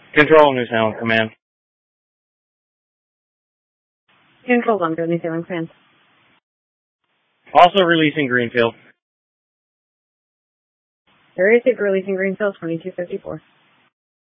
Control, New Zealand Command. Control, London, New Zealand Command. Also releasing Greenfield. Area 6 releasing Greenfield 2254.